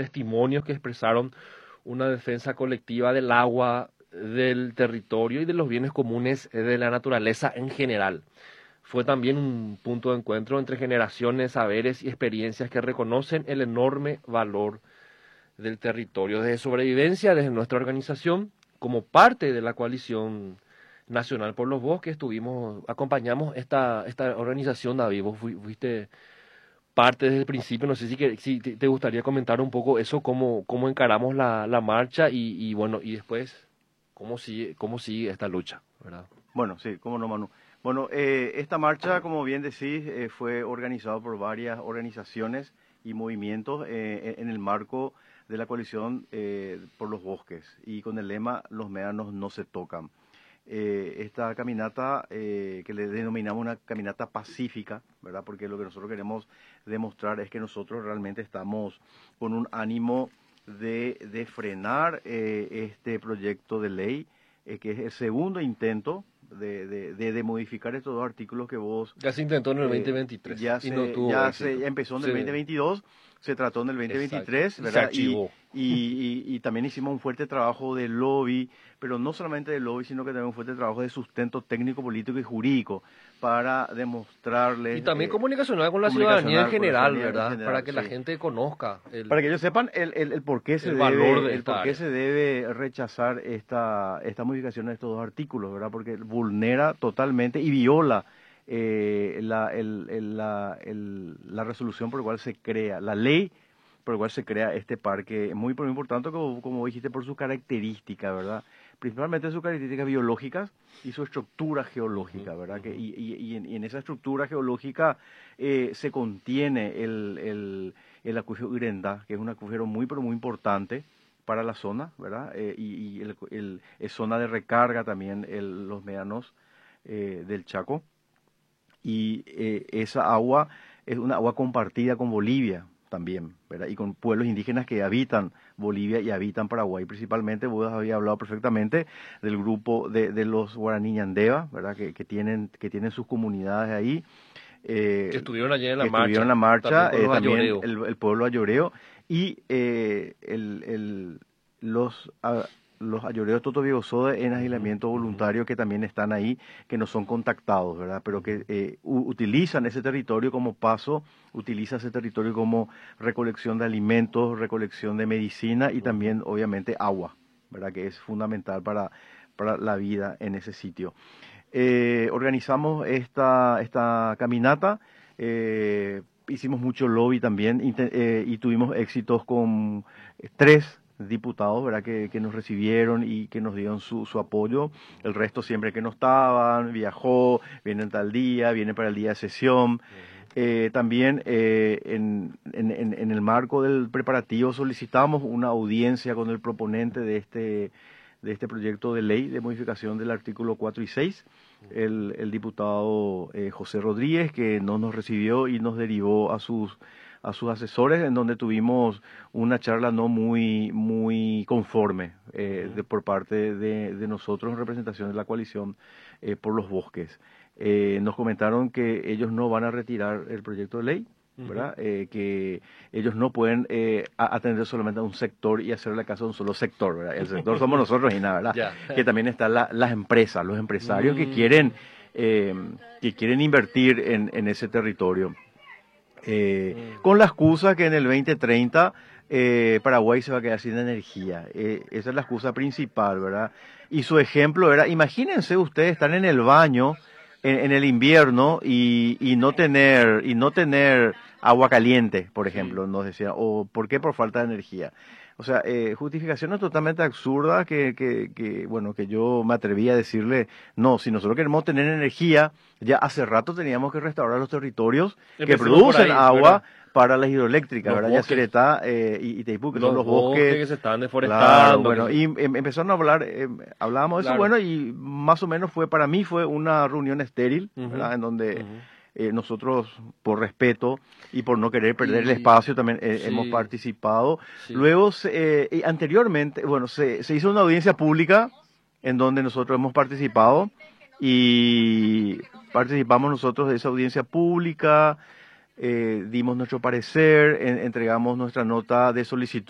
testimonios que expresaron una defensa colectiva del agua, del territorio y de los bienes comunes de la naturaleza en general. Fue también un punto de encuentro entre generaciones, saberes y experiencias que reconocen el enorme valor del territorio. Desde Sobrevivencia, desde nuestra organización, como parte de la coalición nacional por los bosques, acompañamos esta organización, David. Vos fuiste parte desde el principio. No sé si te gustaría comentar un poco eso, cómo encaramos la marcha y bueno, y después cómo sigue esta lucha, ¿verdad? Bueno, sí, cómo no, Manu. Bueno, esta marcha, como bien decís, fue organizada por varias organizaciones y movimientos en el marco de la coalición por los bosques y con el lema "Los médanos no se tocan". Esta caminata, que le denominamos una caminata pacífica, ¿verdad? Porque lo que nosotros queremos demostrar es que nosotros realmente estamos con un ánimo de frenar este proyecto de ley, que es el segundo intento de modificar estos dos artículos que vos... Ya se intentó en el 2023 ya empezó en el 2022, se trató en el 2023, exacto, ¿verdad? Se archivó. Y también hicimos un fuerte trabajo de lobby, pero no solamente de lobby, sino que también un fuerte trabajo de sustento técnico, político y jurídico para demostrarles... Y también comunicacional con la ciudadanía en general, ¿verdad? Para que sí, la gente conozca. Para que ellos sepan el por qué se debe rechazar esta modificación de estos dos artículos, ¿verdad? Porque vulnera totalmente y viola la resolución por la cual se crea, la ley por la cual se crea este parque, muy importante, como dijiste, por sus características, ¿verdad? Principalmente sus características biológicas y su estructura geológica, ¿verdad? Y en esa estructura geológica se contiene el acuífero Urenda, que es un acuífero muy importante para la zona, ¿verdad? Es zona de recarga también los médanos del Chaco. Y esa agua es una agua compartida con Bolivia también, ¿verdad? Y con pueblos indígenas que habitan Bolivia y habitan Paraguay. Principalmente, vos habías hablado perfectamente del grupo de los guaraní ñandeva, ¿verdad? Que tienen sus comunidades ahí. Que estuvieron allí en la marcha. Estuvieron en la marcha, también el pueblo ayoreo. Y los ayoreos Totobiogosode en aislamiento voluntario, que también están ahí, que no son contactados, ¿verdad? Pero que utilizan ese territorio como paso, utilizan ese territorio como recolección de alimentos, recolección de medicina y también, obviamente, agua, ¿verdad? Que es fundamental para la vida en ese sitio. Organizamos esta caminata, hicimos mucho lobby también y tuvimos éxitos con 3 diputados, ¿verdad? Que nos recibieron y que nos dieron su apoyo. El resto, siempre que no estaban, viajó, vienen tal día, vienen para el día de sesión. También en el marco del preparativo solicitamos una audiencia con el proponente de este proyecto de ley de modificación del artículo 4 y 6, el diputado José Rodríguez, que no nos recibió y nos derivó a sus asesores, en donde tuvimos una charla no muy conforme por parte de nosotros en representación de la coalición por los bosques. Nos comentaron que ellos no van a retirar el proyecto de ley, ¿verdad? Que ellos no pueden atender solamente a un sector y hacerle caso a un solo sector, ¿verdad? El sector somos nosotros y nada, ¿verdad? Yeah. Que también están las empresas, los empresarios que quieren invertir en ese territorio. Con la excusa que en el 2030 Paraguay se va a quedar sin energía. Esa es la excusa principal, ¿verdad? Y su ejemplo era, imagínense ustedes estar en el baño en el invierno y no tener agua caliente, por ejemplo, nos decía, o ¿por qué? Por falta de energía. O sea, justificaciones totalmente absurdas que yo me atreví a decirle, no, si nosotros queremos tener energía, ya hace rato teníamos que restaurar los territorios que producen agua, ¿verdad? Para las hidroeléctricas, ¿verdad? Yacyretá y Itaipú, que son los bosques que se están deforestando. Claro, bueno, y empezaron a hablar, hablábamos de eso, bueno, y más o menos para mí fue una reunión estéril, ¿verdad? En donde nosotros, por respeto y por no querer perder el espacio, también hemos participado. Sí. Luego, anteriormente, bueno, se hizo una audiencia pública en donde nosotros hemos participado y participamos nosotros de esa audiencia pública, dimos nuestro parecer, entregamos nuestra nota de solicitud